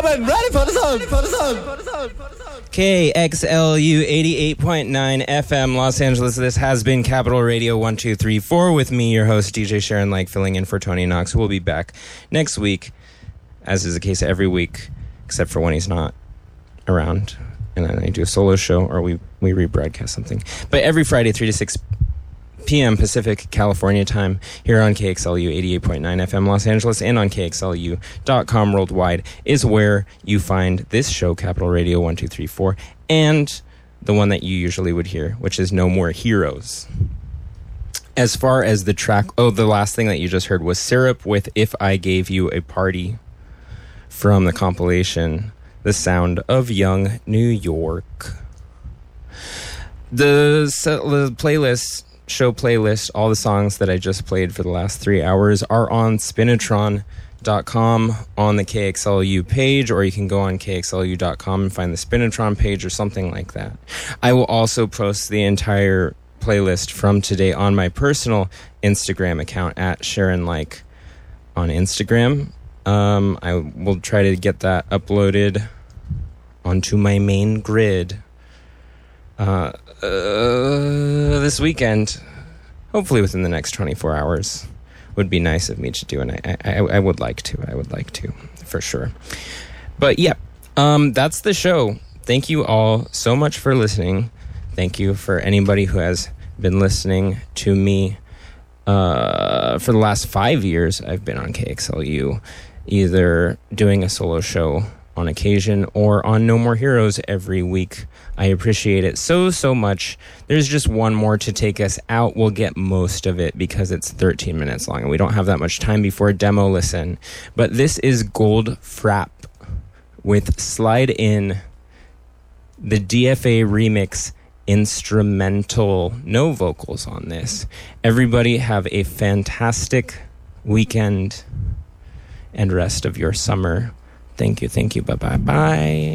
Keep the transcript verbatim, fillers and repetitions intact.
coming. Ready for the sun. For the sun. For the sun. For the sun. K X L U eighty-eight point nine F M, Los Angeles. This has been Capital Radio one two three four with me, your host, D J Sharon Lake, filling in for Tony Knox, who will be back next week, as is the case every week, except for when he's not around. And then I do a solo show, or we, we rebroadcast something. But every Friday, three to six p.m. Pacific, California time, here on K X L U eighty-eight point nine F M Los Angeles and on K X L U dot com worldwide is where you find this show, Capital Radio one two three four, and the one that you usually would hear, which is No More Heroes. As far as the track, oh, the last thing that you just heard was Syrup with If I Gave You a Party from the compilation The Sound of Young New York. The, the playlist... show playlist, all the songs that I just played for the last three hours are on spinatron dot com on the K X L U page, or you can go on K X L U dot com and find the Spinatron page or something like that. I will also post the entire playlist from today on my personal Instagram account at Sharon Like on Instagram. Um, I will try to get that uploaded onto my main grid Uh, uh, this weekend, hopefully within the next twenty-four hours. Would be nice of me to do, and I, I, I would like to. I would like to, for sure. But yeah, um, that's the show. Thank you all so much for listening. Thank you for anybody who has been listening to me uh, for the last five years. I've been on K X L U, either doing a solo show on occasion or on No More Heroes every week. I appreciate it so, so much. There's just one more to take us out. We'll get most of it because it's thirteen minutes long and we don't have that much time before a demo listen. But this is Gold Frap with Slide In, the D F A remix instrumental. No vocals on this. Everybody have a fantastic weekend and rest of your summer. Thank you, thank you, bye-bye, bye.